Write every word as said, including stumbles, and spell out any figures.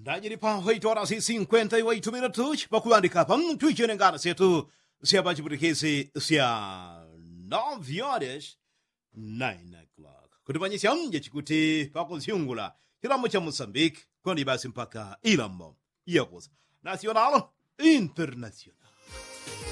Ndajiri pa oito horas e cinquenta e oito minutos para kuandika pa tuichenengana setu se abachiputikezi sia nove horas nine o'clock kuti panyisya chikuti pakuzyungula chilamo cha Moçambique kwandi basi mpaka ilamo yakuza nacional internacional.